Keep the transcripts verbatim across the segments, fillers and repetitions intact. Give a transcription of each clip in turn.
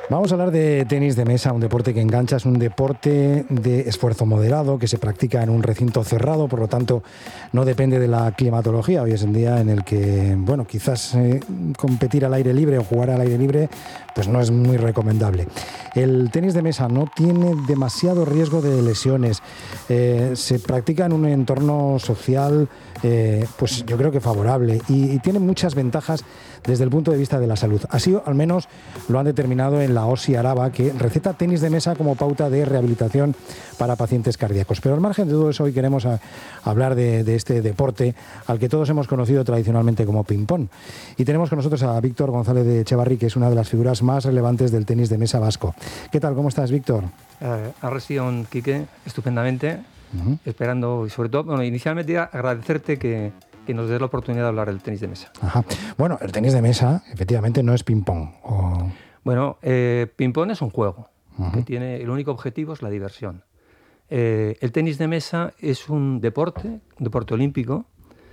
Vamos a hablar de tenis de mesa, un deporte que engancha, es un deporte de esfuerzo moderado que se practica en un recinto cerrado, por lo tanto no depende de la climatología. Hoy es un día en el que, bueno, quizás eh, competir al aire libre o jugar al aire libre pues no es muy recomendable. El tenis de mesa no tiene demasiado riesgo de lesiones, eh, se practica en un entorno social eh, pues yo creo que favorable y, y tiene muchas ventajas desde el punto de vista de la salud. Así al menos lo han determinado en la O S I Araba, que receta tenis de mesa como pauta de rehabilitación para pacientes cardíacos. Pero al margen de todo eso, hoy queremos a, hablar de, de este deporte al que todos hemos conocido tradicionalmente como ping-pong. Y tenemos con nosotros a Víctor González de Echevarri, que es una de las figuras más relevantes del tenis de mesa vasco. ¿Qué tal? ¿Cómo estás, Víctor? Eh, ha recibido un Quique estupendamente, uh-huh. esperando, y sobre todo, bueno, inicialmente agradecerte que, que nos des la oportunidad de hablar del tenis de mesa. Ajá. Bueno, el tenis de mesa, efectivamente, no es ping-pong. O... Bueno, eh, ping-pong es un juego, uh-huh. que tiene, el único objetivo es la diversión. Eh, el tenis de mesa es un deporte, un deporte olímpico,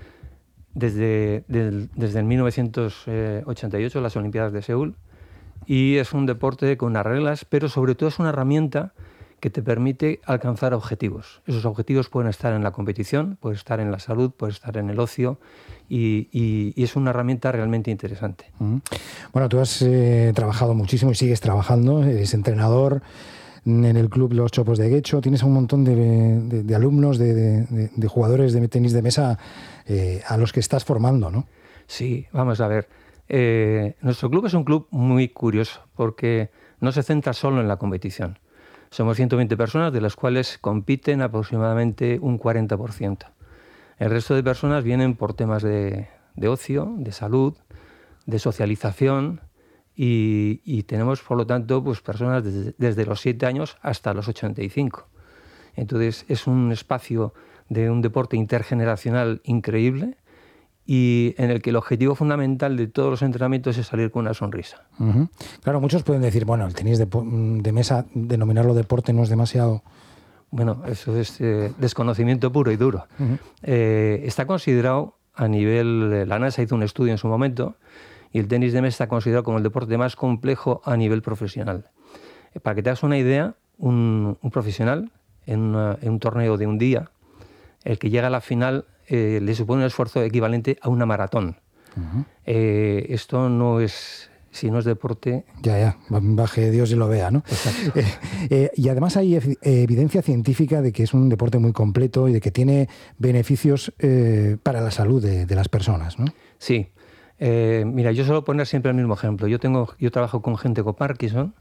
desde, del, desde el mil novecientos ochenta y ocho, las Olimpiadas de Seúl, y es un deporte con unas reglas, pero sobre todo es una herramienta que te permite alcanzar objetivos. Esos objetivos pueden estar en la competición, pueden estar en la salud, pueden estar en el ocio, y, y, y es una herramienta realmente interesante. Uh-huh. Bueno, tú has eh, trabajado muchísimo y sigues trabajando, eres entrenador en el club Los Chopos de Guecho, tienes un montón de, de, de alumnos, de, de, de jugadores de tenis de mesa eh, a los que estás formando, ¿no? Sí, vamos a ver. Eh, nuestro club es un club muy curioso porque no se centra solo en la competición. Somos ciento veinte personas, de las cuales compiten aproximadamente un cuarenta por ciento. El resto de personas vienen por temas de, de ocio, de salud, de socialización y, y tenemos, por lo tanto, pues personas desde, desde los siete años hasta los ochenta y cinco. Entonces, es un espacio de un deporte intergeneracional increíble y en el que el objetivo fundamental de todos los entrenamientos es salir con una sonrisa. Uh-huh. Claro, muchos pueden decir, bueno, el tenis de, de mesa, denominarlo deporte no es demasiado... Bueno, eso es eh, desconocimiento puro y duro. Uh-huh. Eh, está considerado a nivel... La NASA hizo un estudio en su momento y el tenis de mesa está considerado como el deporte más complejo a nivel profesional. Eh, para que te hagas una idea, un, un profesional en, una, en un torneo de un día, el que llega a la final... Eh, le supone un esfuerzo equivalente a una maratón. Uh-huh. Eh, esto no es, si no es deporte... Ya, ya, baje Dios y lo vea, ¿no? Exacto. Eh, eh, y además hay ev- evidencia científica de que es un deporte muy completo y de que tiene beneficios eh, para la salud de, de las personas, ¿no? Sí. Eh, mira, yo suelo poner siempre el mismo ejemplo. Yo, tengo, yo trabajo con gente con Parkinson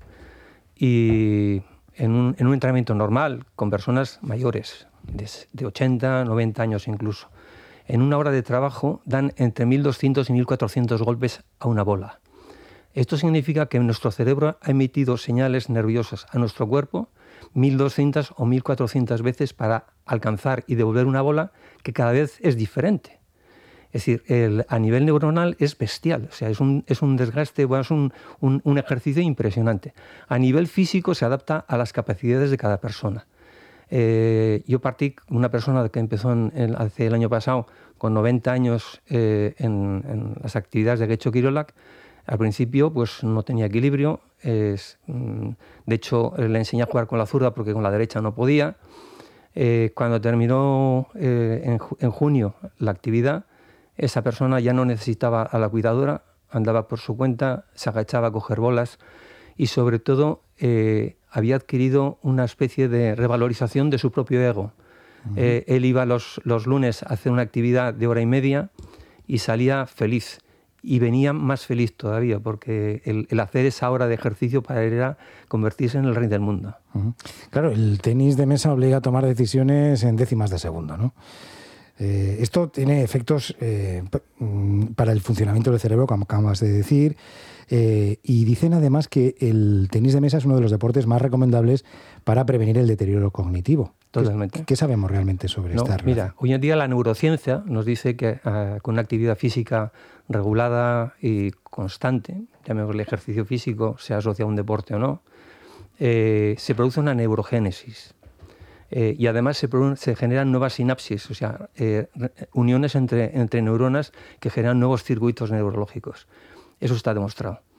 y en un, en un entrenamiento normal, con personas mayores, de, de ochenta, noventa años incluso. En una hora de trabajo dan entre mil doscientos y mil cuatrocientos golpes a una bola. Esto significa que nuestro cerebro ha emitido señales nerviosas a nuestro cuerpo mil doscientas o mil cuatrocientas veces para alcanzar y devolver una bola que cada vez es diferente. Es decir, el, a nivel neuronal es bestial, o sea, es un, es un desgaste, bueno, es un, un, un ejercicio impresionante. A nivel físico se adapta a las capacidades de cada persona. Eh, yo partí con una persona que empezó en, en, hace el año pasado con noventa años eh, en, en las actividades de Getxo Kirolak. Al principio pues no tenía equilibrio, es, de hecho le enseñé a jugar con la zurda porque con la derecha no podía. Eh, cuando terminó eh, en, en junio la actividad, esa persona ya no necesitaba a la cuidadora, andaba por su cuenta, se agachaba a coger bolas y sobre todo eh, había adquirido una especie de revalorización de su propio ego. Uh-huh. Eh, él iba los, los lunes a hacer una actividad de hora y media y salía feliz. Y venía más feliz todavía, porque el, el hacer esa hora de ejercicio para él era convertirse en el rey del mundo. Uh-huh. Claro, el tenis de mesa obliga a tomar decisiones en décimas de segundo, ¿no? Eh, esto tiene efectos eh, para el funcionamiento del cerebro, como acabas de decir, eh, y dicen además que el tenis de mesa es uno de los deportes más recomendables para prevenir el deterioro cognitivo. Totalmente. ¿Qué, qué sabemos realmente sobre no, esta relación? Mira, hoy en día la neurociencia nos dice que uh, con una actividad física regulada y constante, llamémosle ejercicio físico, sea asociado a un deporte o no, eh, se produce una neurogénesis. Eh, y además se, se generan nuevas sinapsis, o sea, eh, uniones entre, entre neuronas que generan nuevos circuitos neurológicos. Eso está demostrado.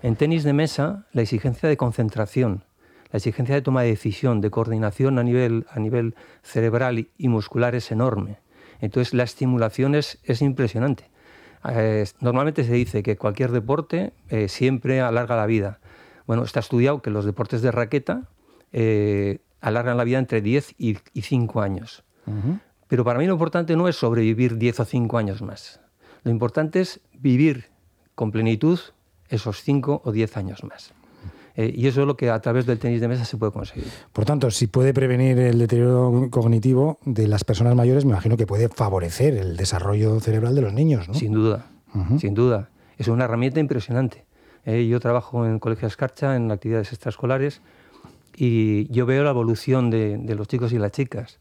En tenis de mesa, la exigencia de concentración, la exigencia de toma de decisión, de coordinación a nivel, a nivel cerebral y muscular es enorme. Entonces, la estimulación es, es impresionante. Eh, normalmente se dice que cualquier deporte eh, siempre alarga la vida. Bueno, está estudiado que los deportes de raqueta eh, alargan la vida entre diez y cinco años. Uh-huh. Pero para mí lo importante no es sobrevivir diez o cinco años más. Lo importante es vivir con plenitud esos cinco o diez años más. Eh, y eso es lo que a través del tenis de mesa se puede conseguir. Por tanto, si puede prevenir el deterioro cognitivo de las personas mayores, me imagino que puede favorecer el desarrollo cerebral de los niños, ¿no? Sin duda, uh-huh. sin duda. Es una herramienta impresionante. Eh, yo trabajo en el Colegio Escarcha, en actividades extraescolares, y yo veo la evolución de, de los chicos y las chicas.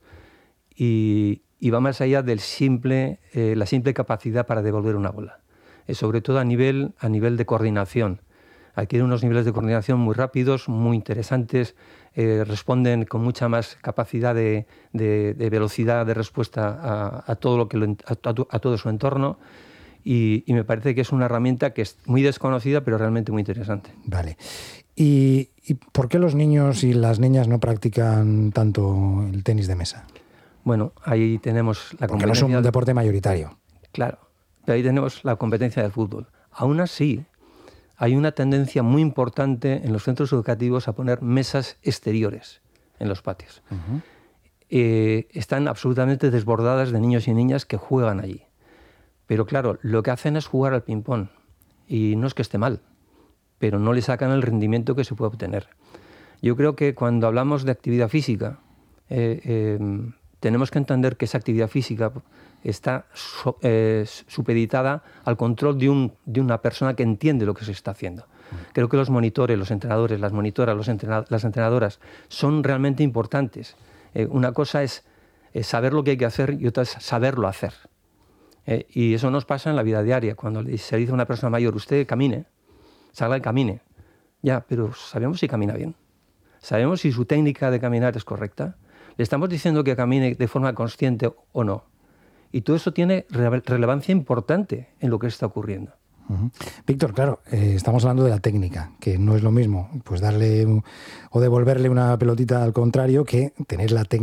Y, y va más allá de simple, eh, la simple capacidad para devolver una bola. Eh, sobre todo a nivel, a nivel de coordinación. Adquieren unos niveles de coordinación muy rápidos, muy interesantes, eh, responden con mucha más capacidad de, de, de velocidad de respuesta a, a, todo lo que lo, a, a todo su entorno, y, y me parece que es una herramienta que es muy desconocida, pero realmente muy interesante. Vale. ¿Y, y por qué los niños y las niñas no practican tanto el tenis de mesa? Bueno, ahí tenemos la Porque no es un deporte mayoritario. Claro, pero ahí tenemos la competencia del fútbol. Aún así, hay una tendencia muy importante en los centros educativos a poner mesas exteriores en los patios. Uh-huh. Eh, están absolutamente desbordadas de niños y niñas que juegan allí. Pero claro, lo que hacen es jugar al ping-pong. Y no es que esté mal, pero no le sacan el rendimiento que se puede obtener. Yo creo que cuando hablamos de actividad física, eh, eh, tenemos que entender que esa actividad física está so, eh, supeditada al control de, un, de una persona que entiende lo que se está haciendo. Creo que los monitores, los entrenadores, las monitoras, los entrena, las entrenadoras son realmente importantes. Eh, una cosa es, es saber lo que hay que hacer y otra es saberlo hacer. Eh, y eso nos pasa en la vida diaria. Cuando se dice a una persona mayor, usted camine, salga y camine. Ya, pero ¿sabemos si camina bien? ¿Sabemos si su técnica de caminar es correcta? ¿Le estamos diciendo que camine de forma consciente o no? Y todo eso tiene re- relevancia importante en lo que está ocurriendo. Uh-huh. Víctor, claro, eh, estamos hablando de la técnica, que no es lo mismo pues darle un, o devolverle una pelotita al contrario que tener la técnica